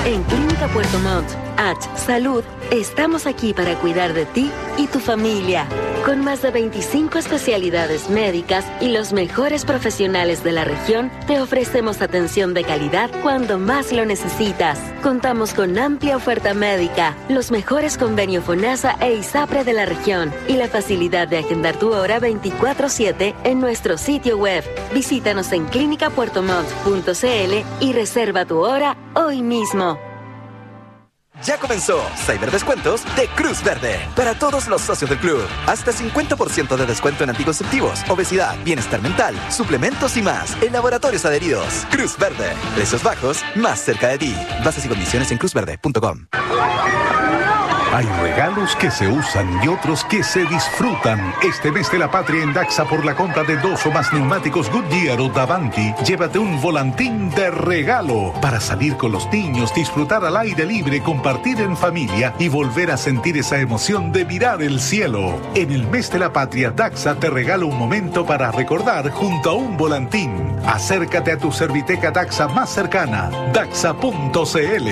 En Clínica Puerto Montt, Salud, estamos aquí para cuidar de ti y tu familia. Con más de 25 especialidades médicas y los mejores profesionales de la región, te ofrecemos atención de calidad cuando más lo necesitas. Contamos con amplia oferta médica, los mejores convenios FONASA e ISAPRE de la región y la facilidad de agendar tu hora 24/7 en nuestro sitio web. Visítanos en clinicapuertomont.cl y reserva tu hora hoy mismo. Ya comenzó Cyberdescuentos de Cruz Verde. Para todos los socios del club. Hasta 50% de descuento en anticonceptivos, obesidad, bienestar mental, suplementos y más. En laboratorios adheridos. Cruz Verde. Precios bajos, más cerca de ti. Bases y condiciones en cruzverde.com. Hay regalos que se usan y otros que se disfrutan. Este mes de la patria en Daxa, por la compra de 2 o más neumáticos Goodyear o Davanti, llévate un volantín de regalo para salir con los niños, disfrutar al aire libre, compartir en familia y volver a sentir esa emoción de mirar el cielo. En el mes de la patria, Daxa te regala un momento para recordar junto a un volantín. Acércate a tu Serviteca Daxa más cercana, daxa.cl.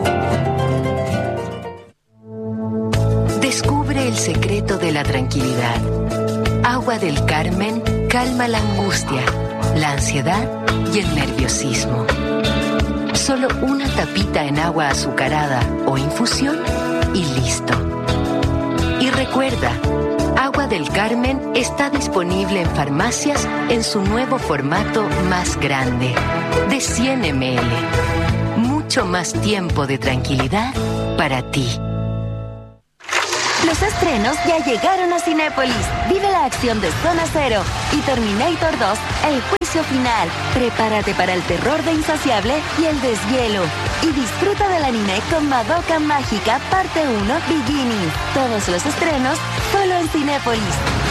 Descubre el secreto de la tranquilidad. Agua del Carmen calma la angustia, la ansiedad y el nerviosismo. Solo una tapita en agua azucarada o infusión y listo. Y recuerda, Agua del Carmen está disponible en farmacias en su nuevo formato más grande, de 100 ml. Mucho más tiempo de tranquilidad para ti. Los estrenos ya llegaron a Cinépolis. Vive la acción de Zona Cero y Terminator 2, el juicio final. Prepárate para el terror de Insaciable y el deshielo. Y disfruta del anime con Madoka Mágica Parte 1 Beginning. Todos los estrenos solo en Cinépolis.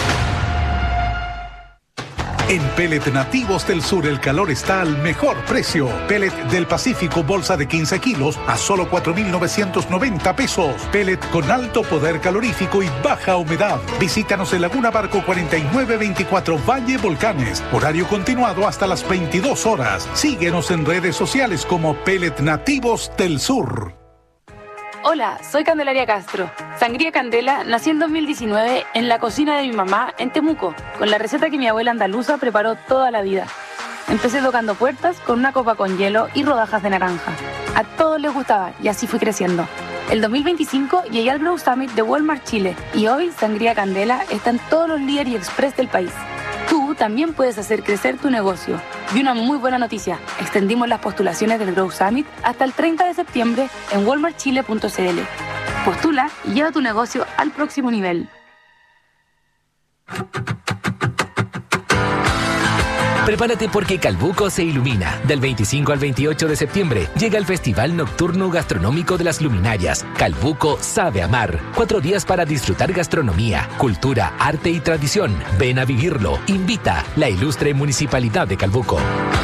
En Pellet Nativos del Sur el calor está al mejor precio. Pellet del Pacífico, bolsa de 15 kilos a solo 4.990 pesos. Pellet con alto poder calorífico y baja humedad. Visítanos en Laguna Barco 4924 Valle Volcanes. Horario continuado hasta las 22 horas. Síguenos en redes sociales como Pellet Nativos del Sur. Hola, soy Candelaria Castro. Sangría Candela nació en 2019 en la cocina de mi mamá en Temuco, con la receta que mi abuela andaluza preparó toda la vida. Empecé tocando puertas con una copa con hielo y rodajas de naranja. A todos les gustaba y así fui creciendo. El 2025 llegué al Grow Summit de Walmart Chile y hoy Sangría Candela está en todos los Líder y Express del país. Tú también puedes hacer crecer tu negocio. Y una muy buena noticia, extendimos las postulaciones del Grow Summit hasta el 30 de septiembre en walmartchile.cl. Postula y lleva tu negocio al próximo nivel. Prepárate porque Calbuco se ilumina. Del 25 al 28 de septiembre llega el Festival Nocturno Gastronómico de las Luminarias. Calbuco sabe amar. 4 días para disfrutar gastronomía, cultura, arte y tradición. Ven a vivirlo. Invita la ilustre Municipalidad de Calbuco.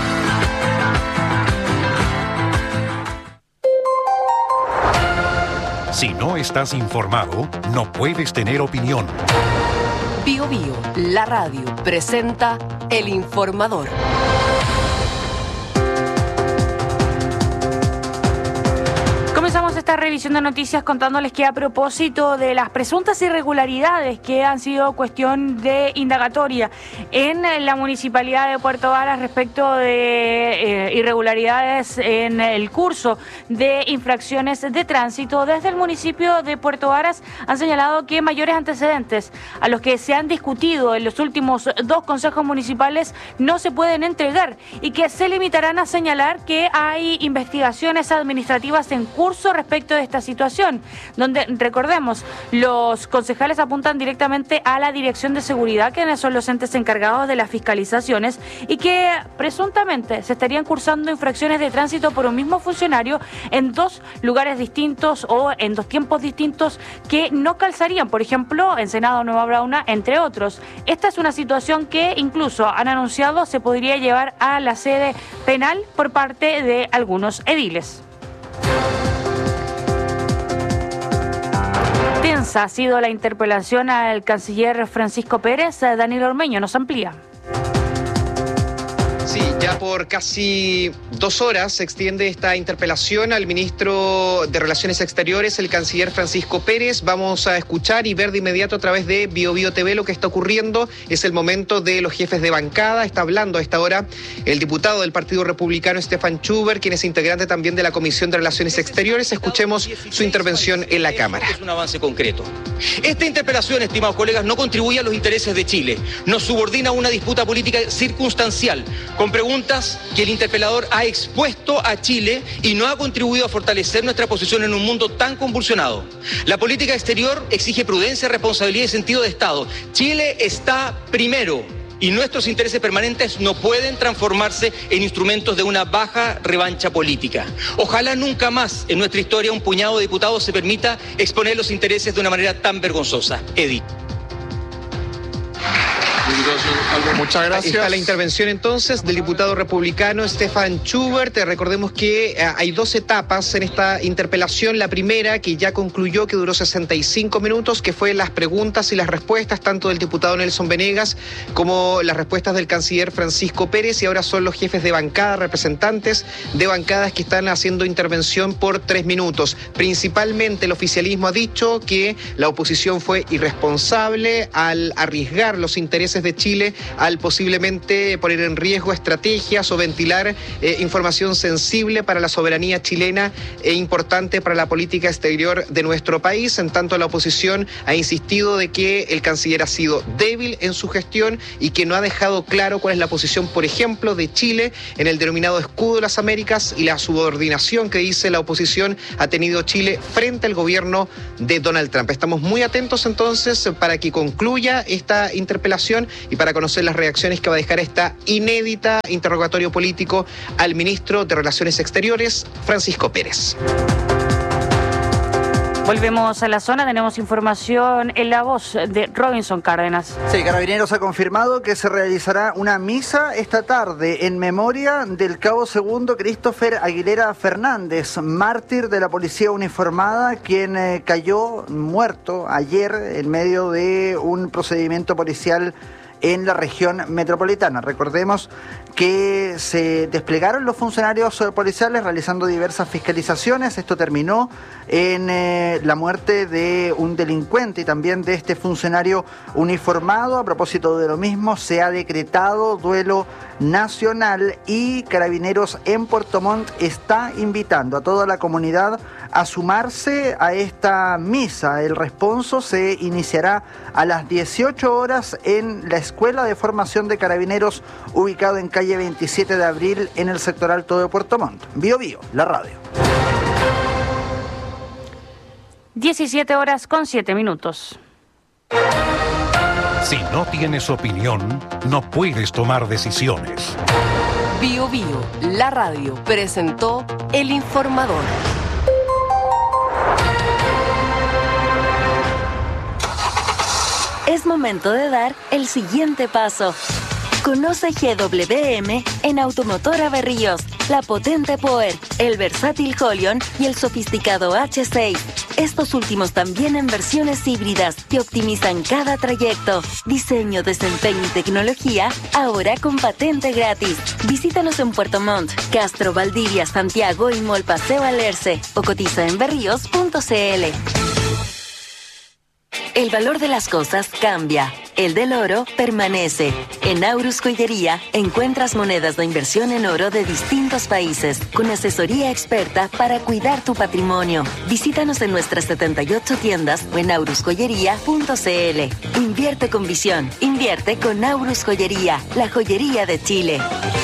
Si no estás informado, no puedes tener opinión. Bio Bio, la radio, presenta El Informador. Comenzamos esta revisión de noticias contándoles que a propósito de las presuntas irregularidades que han sido cuestión de indagatoria en la Municipalidad de Puerto Varas respecto de irregularidades en el curso de infracciones de tránsito, desde el municipio de Puerto Varas han señalado que mayores antecedentes a los que se han discutido en los últimos 2 consejos municipales no se pueden entregar y que se limitarán a señalar que hay investigaciones administrativas en curso respecto de esta situación, donde, recordemos, los concejales apuntan directamente a la Dirección de Seguridad, quienes son los entes encargados de las fiscalizaciones, y que presuntamente se estarían cursando infracciones de tránsito por un mismo funcionario en 2 lugares distintos o en 2 tiempos distintos que no calzarían, por ejemplo, en Senado Nueva Brauna, entre otros. Esta es una situación que incluso han anunciado se podría llevar a la sede penal por parte de algunos ediles. Tensa ha sido la interpelación al canciller Francisco Pérez. Daniel Ormeño nos amplía. Sí, Ya por casi 2 horas se extiende esta interpelación al ministro de Relaciones Exteriores, el canciller Francisco Pérez. Vamos a escuchar y ver de inmediato a través de BioBio TV lo que está ocurriendo. Es el momento de los jefes de bancada. Está hablando a esta hora el diputado del Partido Republicano, Stefan Schubert, quien es integrante también de la Comisión de Relaciones Exteriores. Escuchemos su intervención en la Cámara. Es un avance concreto. Esta interpelación, estimados colegas, no contribuye a los intereses de Chile. Nos subordina a una disputa política circunstancial, con preguntas que el interpelador ha expuesto a Chile y no ha contribuido a fortalecer nuestra posición en un mundo tan convulsionado. La política exterior exige prudencia, responsabilidad y sentido de Estado. Chile está primero y nuestros intereses permanentes no pueden transformarse en instrumentos de una baja revancha política. Ojalá nunca más en nuestra historia un puñado de diputados se permita exponer los intereses de una manera tan vergonzosa. Edith. Muchas gracias. Está la intervención entonces del diputado republicano Stefan Schubert. Recordemos que hay 2 etapas en esta interpelación. La primera, que ya concluyó, que duró 65 minutos, que fue las preguntas y las respuestas tanto del diputado Nelson Venegas como las respuestas del canciller Francisco Pérez, y ahora son los jefes de bancada, representantes de bancadas que están haciendo intervención por 3 minutos. Principalmente el oficialismo ha dicho que la oposición fue irresponsable al arriesgar los intereses de Chile, al posiblemente poner en riesgo estrategias o ventilar información sensible para la soberanía chilena e importante para la política exterior de nuestro país. En tanto, la oposición ha insistido de que el canciller ha sido débil en su gestión y que no ha dejado claro cuál es la posición, por ejemplo, de Chile en el denominado Escudo de las Américas y la subordinación que dice la oposición ha tenido Chile frente al gobierno de Donald Trump. Estamos muy atentos entonces para que concluya esta interpelación y para conocer las reacciones que va a dejar esta inédita interrogatorio político al ministro de Relaciones Exteriores, Francisco Pérez. Volvemos a la zona, tenemos información en la voz de Robinson Cárdenas. Sí, Carabineros ha confirmado que se realizará una misa esta tarde en memoria del cabo segundo Christopher Aguilera Fernández, mártir de la policía uniformada, quien cayó muerto ayer en medio de un procedimiento policial en la región metropolitana. Recordemos que se desplegaron los funcionarios policiales realizando diversas fiscalizaciones. Esto terminó en la muerte de un delincuente y también de este funcionario uniformado. A propósito de lo mismo, se ha decretado duelo nacional y Carabineros en Puerto Montt está invitando a toda la comunidad a sumarse a esta misa. El responso se iniciará a las 18 horas en la Escuela de Formación de Carabineros, ubicado en calle 27 de Abril, en el sector alto de Puerto Montt. BioBio, la radio. 17 horas con 7 minutos. Si no tienes opinión, no puedes tomar decisiones. BioBio, la radio, presentó El Informador. Es momento de dar el siguiente paso. Conoce GWM en Automotora Berríos, la potente Power, el versátil Holion y el sofisticado H6. Estos últimos también en versiones híbridas que optimizan cada trayecto. Diseño, desempeño y tecnología, ahora con patente gratis. Visítanos en Puerto Montt, Castro, Valdivia, Santiago y Mall Paseo Alerce o cotiza en berríos.cl. El valor de las cosas cambia. El del oro permanece. En Aurus Joyería encuentras monedas de inversión en oro de distintos países, con asesoría experta para cuidar tu patrimonio. Visítanos en nuestras 78 tiendas o en aurusjoyería.cl. Invierte con visión. Invierte con Aurus Joyería, la joyería de Chile.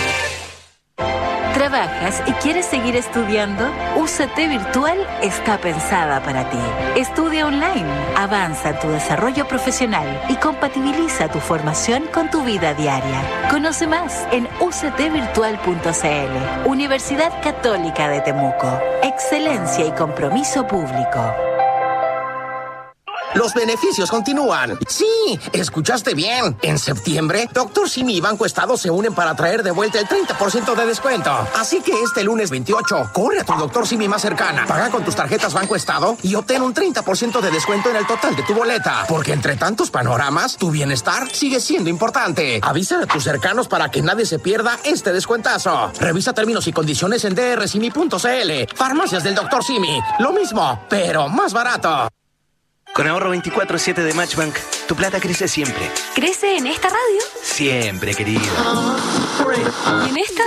¿Trabajas y quieres seguir estudiando? UCT Virtual está pensada para ti. Estudia online, avanza en tu desarrollo profesional y compatibiliza tu formación con tu vida diaria. Conoce más en uctvirtual.cl. Universidad Católica de Temuco. Excelencia y compromiso público. Los beneficios continúan. Sí, escuchaste bien. En septiembre, Dr. Simi y Banco Estado se unen para traer de vuelta el 30% de descuento. Así que este lunes 28, corre a tu Dr. Simi más cercana, paga con tus tarjetas Banco Estado y obtén un 30% de descuento en el total de tu boleta. Porque entre tantos panoramas, tu bienestar sigue siendo importante. Avisa a tus cercanos para que nadie se pierda este descuentazo. Revisa términos y condiciones en drsimi.cl. Farmacias del Dr. Simi. Lo mismo, pero más barato. Con ahorro 24/7 de Matchbank, tu plata crece siempre. ¿Crece en esta radio? Siempre, querido. ¿Y en esta?